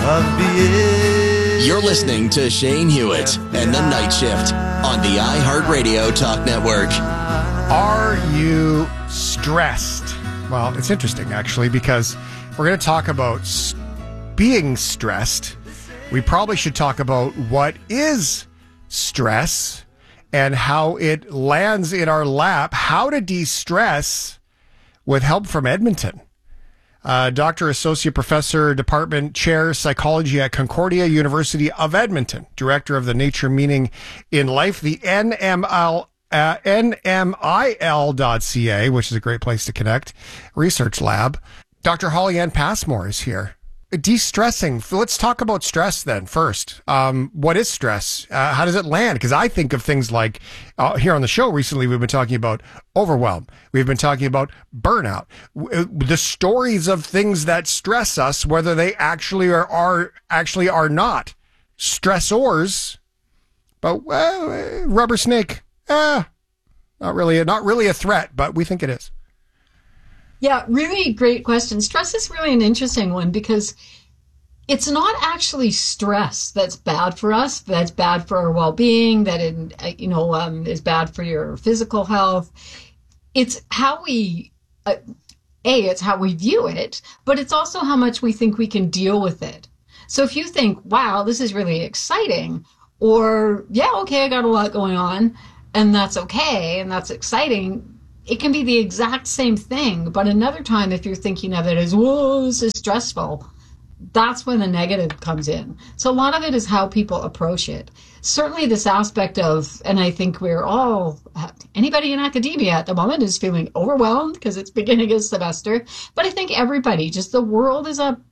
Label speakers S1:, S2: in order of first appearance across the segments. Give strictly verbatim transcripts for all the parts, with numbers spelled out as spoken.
S1: of being.
S2: You're listening to Shane Hewitt and The Night Shift on the iHeartRadio Talk Network.
S3: Are you stressed? Well, it's interesting, actually, because we're going to talk about s- being stressed. We probably should talk about what is stress and how it lands in our lap, how to de-stress with help from Edmonton. Uh, Doctor Associate Professor, Department Chair, Psychology at Concordia University of Edmonton, Director of the Nature Meaning in Life, the N M L, uh, N M I L dot C A, which is a great place to connect, research lab. Doctor Holly Ann Passmore is here. De-stressing. Let's talk about stress then first. Um, what is stress? Uh, how does it land? Because I think of things like uh, here on the show recently, we've been talking about overwhelm. We've been talking about burnout. W- the stories of things that stress us, whether they actually are, are actually are not stressors. But well, rubber snake, eh, not really, not really a threat, but we think it is.
S4: Yeah, really great question. Stress is really an interesting one because it's not actually stress that's bad for us, that's bad for our well-being, that it, you know, um, is bad for your physical health. It's how we, uh, A, it's how we view it, but it's also how much we think we can deal with it. So if you think, wow, this is really exciting, or, yeah, okay, I got a lot going on, and that's okay, and that's exciting, it can be the exact same thing, but another time if you're thinking of it as, whoa, this is stressful, that's when the negative comes in. So a lot of it is how people approach it. Certainly this aspect of, and I think we're all, anybody in academia at the moment is feeling overwhelmed because it's beginning of semester, but I think everybody, just the world is a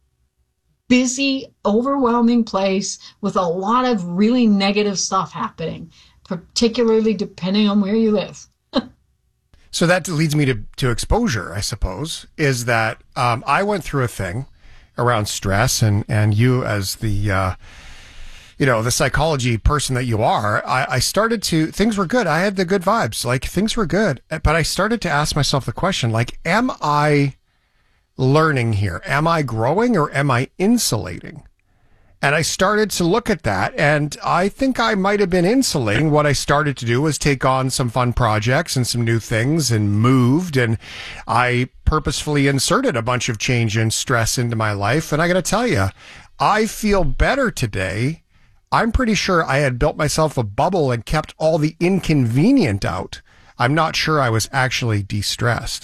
S4: busy, overwhelming place with a lot of really negative stuff happening, particularly depending on where you live.
S3: So that leads me to, to exposure, I suppose, is that um, I went through a thing around stress, and, and you as the, uh, you know, the psychology person that you are, I, I started to, things were good. I had the good vibes, like things were good. But I started to ask myself the question, like, am I learning here? Am I growing or am I insulating? And I started to look at that, and I think I might have been insulating. What I started to do was take on some fun projects and some new things and moved, and I purposefully inserted a bunch of change and stress into my life. And I got to tell you, I feel better today. I'm pretty sure I had built myself a bubble and kept all the inconvenient out. I'm not sure I was actually de-stressed.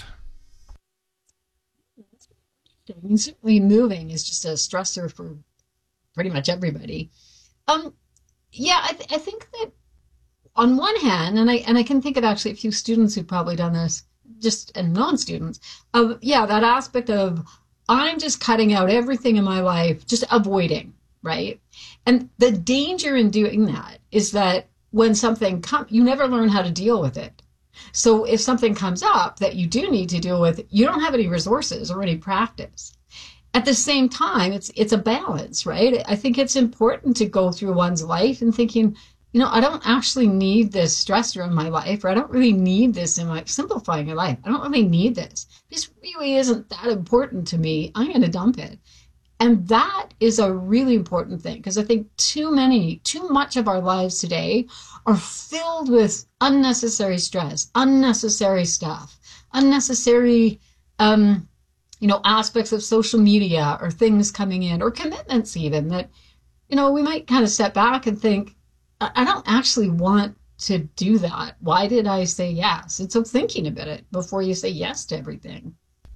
S4: I mean, certainly moving is just a stressor for pretty much everybody. Um, yeah, I, th- I think that on one hand, and I and I can think of actually a few students who've probably done this, just and non-students, of yeah, that aspect of I'm just cutting out everything in my life, just avoiding, right? And the danger in doing that is that when something comes, you never learn how to deal with it. So if something comes up that you do need to deal with, you don't have any resources or any practice. At the same time, it's it's a balance, right? I think it's important to go through one's life and thinking, you know, I don't actually need this stressor in my life, or I don't really need this in my simplifying your life. I don't really need this. This really isn't that important to me. I'm going to dump it. And that is a really important thing, because I think too many, too much of our lives today are filled with unnecessary stress, unnecessary stuff, unnecessary, um, you know, aspects of social media or things coming in or commitments even that, you know, we might kind of step back and think, I, I don't actually want to do that. Why did I say yes? And so thinking about it before you say yes to everything.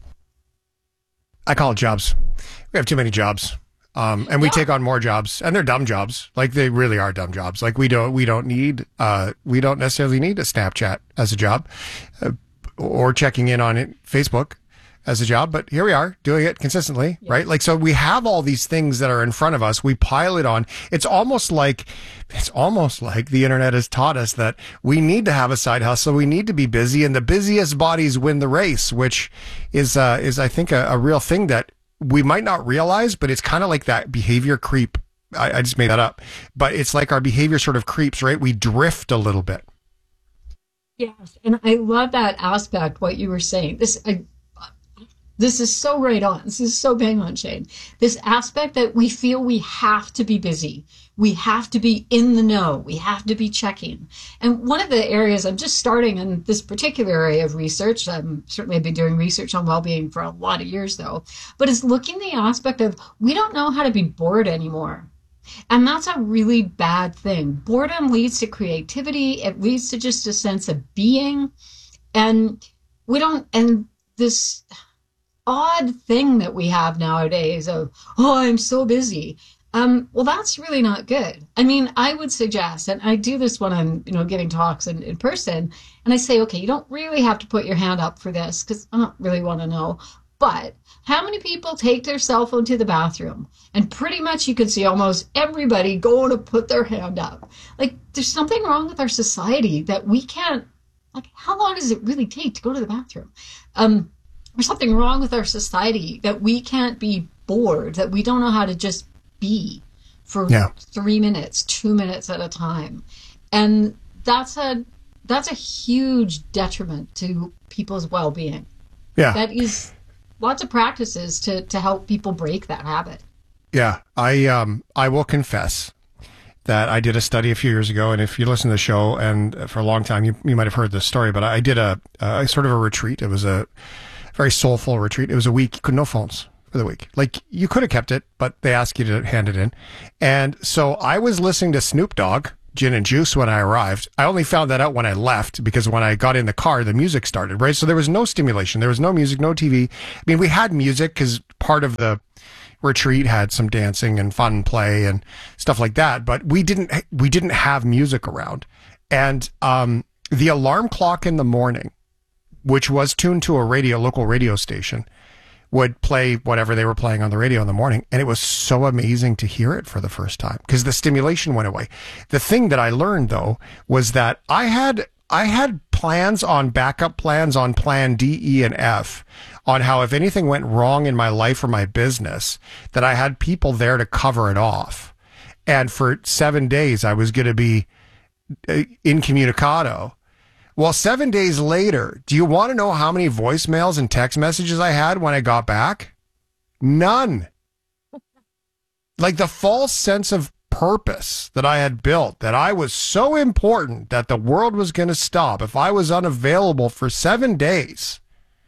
S3: I call it jobs. We have too many jobs. Um, and we
S4: Yeah.
S3: take on more jobs, and they're dumb jobs. Like they really are dumb jobs. Like we don't, we don't need, uh, we don't necessarily need a Snapchat as a job, uh, or checking in on it, Facebook as a job. But here we are doing it consistently,
S4: Yeah.
S3: right? Like, so we have all these things that are in front of us. We pile it on. It's almost like, it's almost like the internet has taught us that we need to have a side hustle. We need to be busy, and the busiest bodies win the race, which is, uh, is I think a, a real thing that we might not realize, but it's kind of like that behavior creep. I, I just made that up, but it's like our behavior sort of creeps, right? We drift a little bit.
S4: Yes. And I love that aspect, what you were saying. This, I, This is so right on. This is so bang on, Shane. This aspect that we feel we have to be busy. We have to be in the know. We have to be checking. And one of the areas I'm just starting in this particular area of research, I'm certainly have been doing research on well-being for a lot of years though, but is looking the aspect of we don't know how to be bored anymore. And that's a really bad thing. Boredom leads to creativity. It leads to just a sense of being. And we don't, and this odd thing that we have nowadays of, oh, I'm so busy. Um, well, that's really not good. I mean, I would suggest, and I do this when I'm, you know, giving talks in, in person, and I say, okay, you don't really have to put your hand up for this because I don't really want to know. But how many people take their cell phone to the bathroom? And pretty much you can see almost everybody going to put their hand up. Like, there's something wrong with our society that we can't, like, how long does it really take to go to the bathroom? Um, there's something wrong with our society that we can't be bored, that we don't know how to just be for yeah. three minutes, two minutes at a time. And that's a that's a huge detriment to people's well-being.
S3: Yeah.
S4: That is lots of practices to, to help people break that habit.
S3: Yeah. I um I will confess that I did a study a few years ago, and if you listen to the show and for a long time, you, you might have heard this story, but I did a, a sort of a retreat. It was a very soulful retreat. It was a week, no phones. For the week. Like, you could have kept it, but they asked you to hand it in. And so I was listening to Snoop Dogg, Gin and Juice, when I arrived. I only found that out when I left, because when I got in the car, the music started, right? So there was no stimulation. There was no music, no T V. I mean, we had music because part of the retreat had some dancing and fun play and stuff like that, but we didn't, we didn't have music around. And um, the alarm clock in the morning, which was tuned to a radio, local radio station, would play whatever they were playing on the radio in the morning. And it was so amazing to hear it for the first time because the stimulation went away. The thing that I learned though was that I had, I had plans on backup plans on plan D, E, and F on how if anything went wrong in my life or my business, that I had people there to cover it off. And for seven days, I was going to be incommunicado. Well, seven days later, do you want to know how many voicemails and text messages I had when I got back? None. Like the false sense of purpose that I had built, that I was so important that the world was going to stop if I was unavailable for seven days.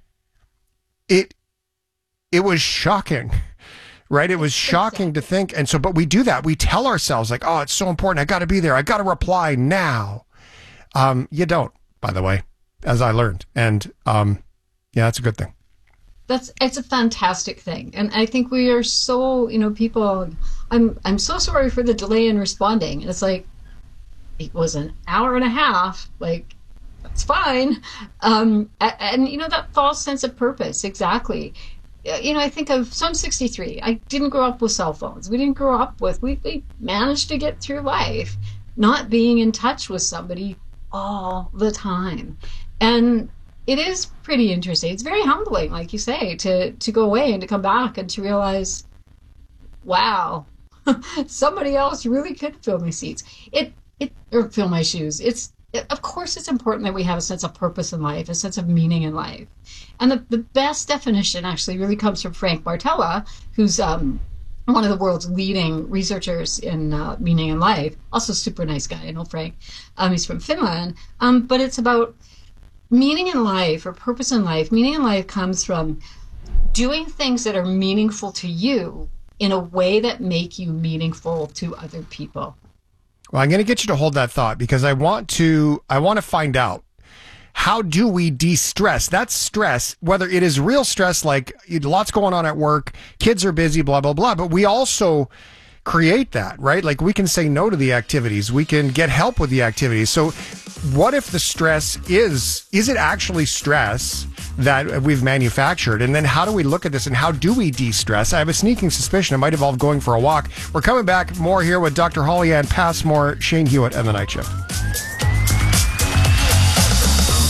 S3: It, it was shocking, right? It was shocking to think. And so, but we do that. We tell ourselves like, oh, it's so important. I got to be there. I got to reply now. Um, you don't. By the way, as I learned. And um, yeah, that's a good thing.
S4: That's, it's a fantastic thing. And I think we are so, you know, people, I'm, I'm so sorry for the delay in responding. And it's like, it was an hour and a half. Like, that's fine. Um, and, and, you know, that false sense of purpose. Exactly. You know, I think of, so I'm sixty-three. I didn't grow up with cell phones. We didn't grow up with, we, we managed to get through life, not being in touch with somebody all the time. And it is pretty interesting. It's very humbling, like you say, to to go away and to come back and to realize, wow, somebody else really could fill my seats. It it or fill my shoes. It's it, of course it's important that we have a sense of purpose in life, a sense of meaning in life. And the, the best definition actually really comes from Frank Martella, who's um one of the world's leading researchers in uh, meaning in life. Also super nice guy, I know Frank. Um, he's from Finland. Um, but it's about meaning in life or purpose in life. Meaning in life comes from doing things that are meaningful to you in a way that make you meaningful to other people.
S3: Well, I'm going to get you to hold that thought because I want to, I want to find out, how do we de-stress? That's stress, whether it is real stress, like lots going on at work, kids are busy, blah, blah, blah. But we also create that, right? Like we can say no to the activities. We can get help with the activities. So what if the stress is, is it actually stress that we've manufactured? And then how do we look at this and how do we de-stress? I have a sneaking suspicion it might involve going for a walk. We're coming back more here with Doctor Holly Ann Passmore, Shane Hewitt, and the Night Shift.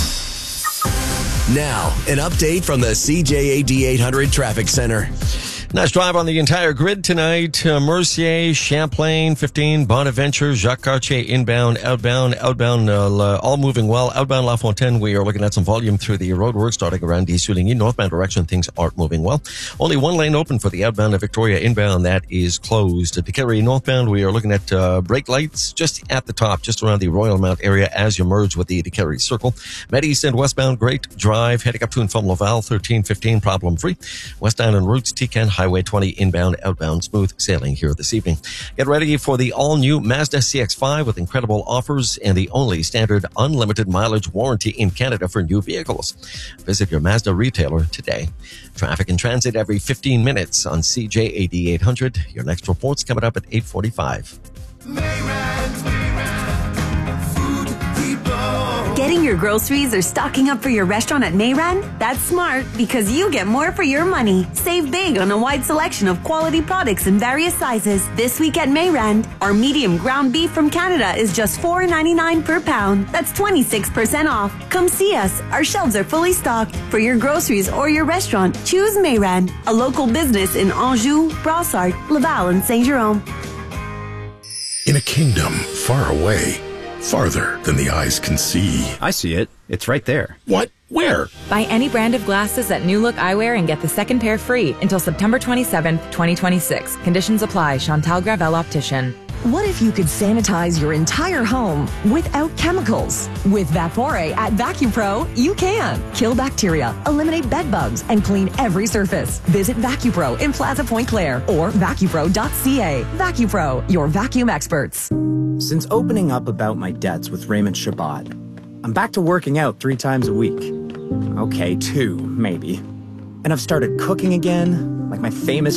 S2: Now, an update from the C J A D eight hundred Traffic Center.
S5: Nice drive on the entire grid tonight. Uh, Mercier, Champlain, fifteen, Bonaventure, Jacques Cartier, inbound, outbound, outbound, uh, all moving well. Outbound La Fontaine, we are looking at some volume through the roadwork starting around D. Souligny. Northbound direction, things aren't moving well. Only one lane open for the outbound of Victoria. Inbound, that is closed. At Picarry northbound, we are looking at uh, brake lights just at the top, just around the Royal Mount area as you merge with the Picarry Circle. Med East and westbound, great drive. Heading up to and from Laval, thirteen fifteen, problem free. West Island routes, T C A N, Highway twenty, inbound, outbound, smooth sailing here this evening. Get ready for the all-new Mazda C X five with incredible offers and the only standard unlimited mileage warranty in Canada for new vehicles. Visit your Mazda retailer today. Traffic and transit every fifteen minutes on C J A D eight hundred. Your next report's coming up at eight forty-five.
S6: Getting your groceries or stocking up for your restaurant at Mayran? That's smart because you get more for your money. Save big on a wide selection of quality products in various sizes. This week at Mayran, our medium ground beef from Canada is just four ninety-nine per pound. That's twenty-six percent off. Come see us. Our shelves are fully stocked. For your groceries or your restaurant, choose Mayran, a local business in Anjou, Brossard, Laval, and Saint-Jérôme.
S7: In a kingdom far away, farther than the eyes can see.
S8: I see it. It's right there.
S7: What? Where?
S9: Buy any brand of glasses at New Look Eyewear and get the second pair free until September twenty-seventh, twenty twenty-six. Conditions apply. Chantal Gravel Optician.
S10: What if you could sanitize your entire home without chemicals? With Vapore at VacuPro, you can. Kill bacteria, eliminate bed bugs, and clean every surface. Visit VacuPro in Plaza Point Claire or vacupro dot c a. VacuPro, your vacuum experts.
S8: Since opening up about my debts with Raymond Shabbat, I'm back to working out three times a week. Okay, two, maybe. And I've started cooking again, like my famous